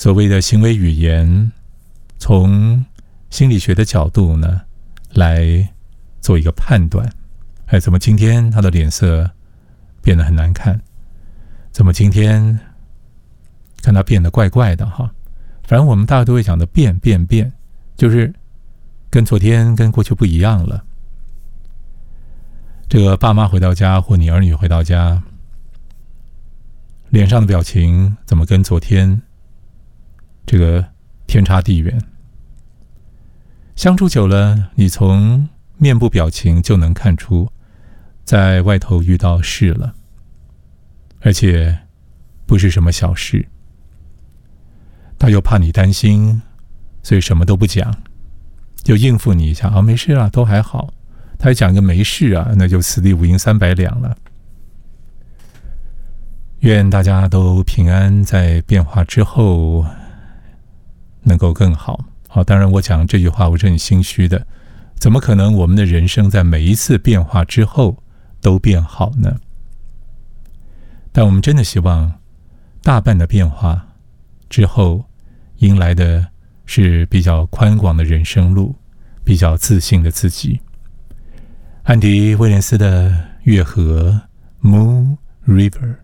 所谓的行为语言，从心理学的角度呢，来做一个判断。怎么今天他的脸色变得很难看？怎么今天看他变得怪怪的哈？反正我们大家都会讲的变，就是跟昨天跟过去不一样了。这个爸妈回到家，或你儿女回到家，脸上的表情怎么跟昨天这个天差地远？相处久了，你从面部表情就能看出在外头遇到事了，而且不是什么小事。他又怕你担心，所以什么都不讲，就应付你一下，没事啊，都还好。他还讲个没事啊，那就此地无银三百两了。愿大家都平安，在变化之后能够更好。当然我讲这句话我是很心虚的，怎么可能我们的人生在每一次变化之后都变好呢？但我们真的希望大半的变化之后迎来的是比较宽广的人生路，比较自信的自己。安迪·威廉斯的《月河》 Moon River。